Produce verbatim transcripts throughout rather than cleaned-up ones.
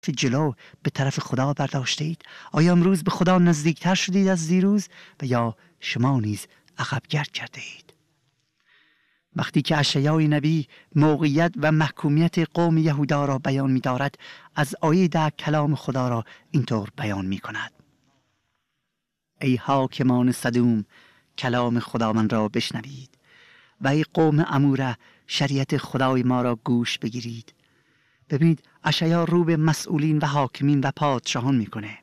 جلو به طرف خدا برداشته اید؟ آیا امروز به خدا نزدیکتر شدید از دیروز و یا شما نیز عقب گرد کرده اید؟ وقتی که اشعیا نبی موقعیت و محکومیت قوم یهودا را بیان می دارد، از آیه ده کلام خدا را اینطور بیان می کند: ای حاکمان سدوم، کلام خداوند را بشنوید، و ای قوم اموره، شریعت خدای ما را گوش بگیرید. ببینید اشعیا رو به مسئولین و حاکمین و پادشاهان میکنه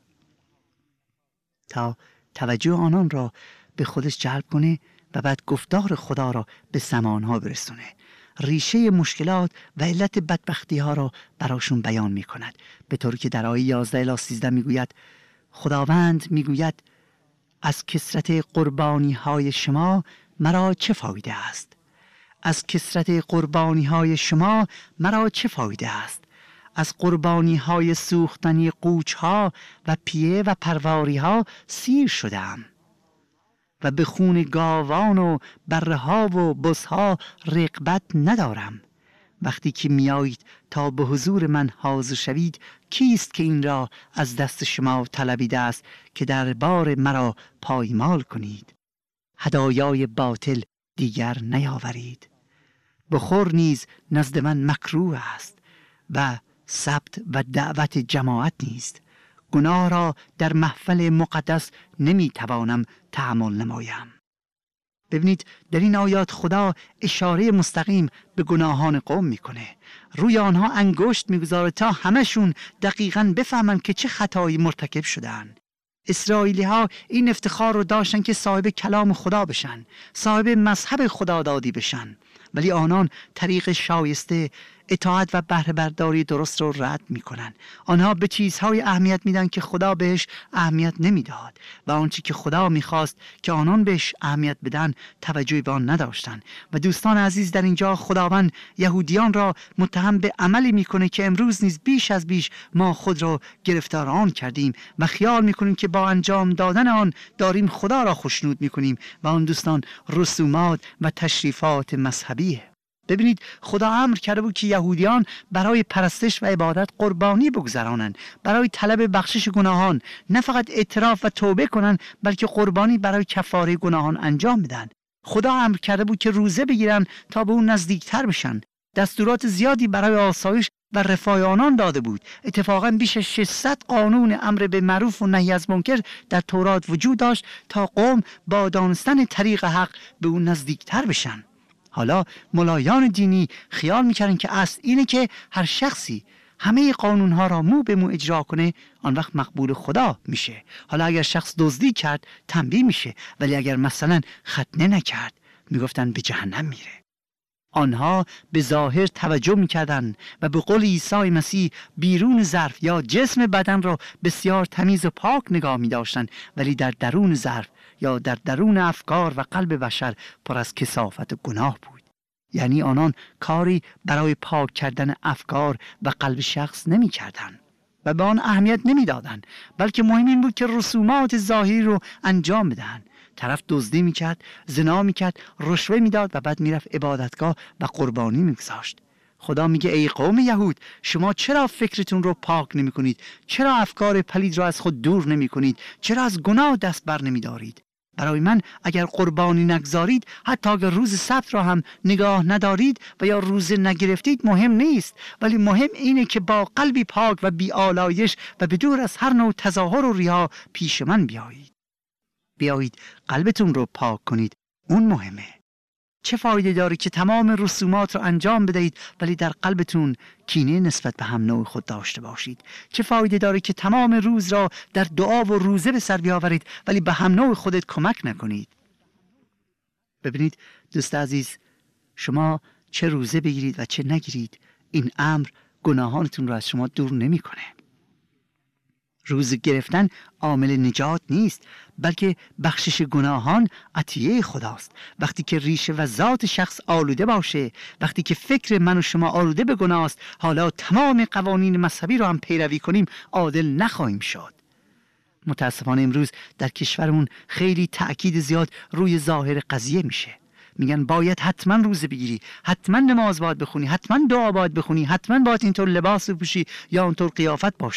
تا توجه آنان را به خودش جلب کنه و بعد گفتار خدا را به زمانها برسونه. ریشه مشکلات و علت بدبختی ها را براشون بیان میکند، به طوری که در آیه یازده الی سیزده میگوید: خداوند میگوید از کثرت قربانی های شما مرا چه فایده است؟ از کثرت قربانی های شما مرا چه فایده است؟ از قربانی های سوختنی قوچ ها و پیه و پرواری ها سیر شدم و به خون گاوان و بره ها و بز ها رغبت ندارم. وقتی که میایید تا به حضور من حاضر شوید، کیست که این را از دست شما طلبیده است که در بار مرا پایمال کنید؟ هدایای باطل دیگر نیاورید. بخور نیز نزد من مکروه است و سبت و دعوت جماعت نیست. گناه را در محفل مقدس نمیتوانم تحمل نمایم. ببینید در این آیات خدا اشاره مستقیم به گناهان قوم میکنه، روی آنها انگشت میگذاره تا همشون دقیقاً بفهمن که چه خطایی مرتکب شدن. اسرائیلی ها این افتخار رو داشتن که صاحب کلام خدا بشن، صاحب مذهب خدادادی بشن، ولی آنان طریق شایسته اطاعت و بهره برداری درست رو رد میکنن. آنها به چیزهای اهمیت میدن که خدا بهش اهمیت نمیداد و آنچه که خدا میخواست که آنان بهش اهمیت بدن توجهی به آن نداشتن. و دوستان عزیز، در اینجا خداوند یهودیان را متهم به عملی میکنه که امروز نیز بیش از بیش ما خود را گرفتار آن کردیم و خیال میکنیم که با انجام دادن آن داریم خدا را خوشنود میکنیم و آن دوستان رسومات و تشریفات مذهبیه. ببینید خدا امر کرده بود که یهودیان برای پرستش و عبادت قربانی بگذرانند، برای طلب بخشش گناهان، نه فقط اعتراف و توبه کنند بلکه قربانی برای کفاره گناهان انجام بدن. خدا امر کرده بود که روزه بگیرن تا به اون نزدیکتر بشن. دستورات زیادی برای آسایش و رفاه آنان داده بود. اتفاقا بیش از ششصد قانون امر به معروف و نهی از منکر در تورات وجود داشت تا قوم با دانستن طریق حق به اون نزدیکتر بشن. حالا ملایان دینی خیال میکردن که اصل اینه که هر شخصی همه قانونها را مو به مو اجرا کنه، آن وقت مقبول خدا میشه. حالا اگر شخص دزدی کرد تنبیه میشه، ولی اگر مثلا ختنه نکرد میگفتن به جهنم میره. آنها به ظاهر توجه میکردن و به قول عیسی مسیح بیرون ظرف یا جسم بدن را بسیار تمیز و پاک نگاه میداشتن، ولی در درون ظرف یا در درون افکار و قلب بشر پر از کثافت و گناه بود. یعنی آنان کاری برای پاک کردن افکار و قلب شخص نمی کردن و به آن اهمیت نمی دادن، بلکه مهم این بود که رسومات ظاهری رو انجام بدن. طرف دزدی می کرد، زنا می کرد، رشوه می داد و بعد می رفت عبادتگاه و قربانی می گذاشت. خدا میگه ای قوم یهود، شما چرا فکرتون رو پاک نمی کنید؟ چرا افکار پلید را از خود دور نمی کنید؟ چرا از گناه دست بر نمی دارید؟ برای من اگر قربانی نگذارید، حتی اگر روز سبت را هم نگاه ندارید و یا روزه نگرفتید مهم نیست، ولی مهم اینه که با قلبی پاک و بی آلایش و بدور از هر نوع تظاهر و ریا پیش من بیایید. بیایید قلبتون رو پاک کنید، اون مهمه. چه فایده داره که تمام رسومات رو انجام بدهید ولی در قلبتون کینه نسبت به هم نوع خود داشته باشید؟ چه فایده داره که تمام روز را در دعا و روزه به سر بیاورید ولی به هم نوع خودت کمک نکنید؟ ببینید دوست عزیز، شما چه روزه بگیرید و چه نگیرید، این امر گناهانتون رو از شما دور نمیکنه. روزه گرفتن عامل نجات نیست، بلکه بخشش گناهان عطیه خداست. وقتی که ریشه و ذات شخص آلوده باشه، وقتی که فکر من و شما آلوده به گناه است، حالا تمام قوانین مذهبی رو هم پیروی کنیم عادل نخواهیم شد. متاسفانه امروز در کشورمون خیلی تأکید زیاد روی ظاهر قضیه میشه. میگن باید حتما روزه بگیری، حتما نماز باید بخونی، حتما دعا باید بخونی، حتما باید اینطور لباس بپوشی یا اونطور قیافت باشه.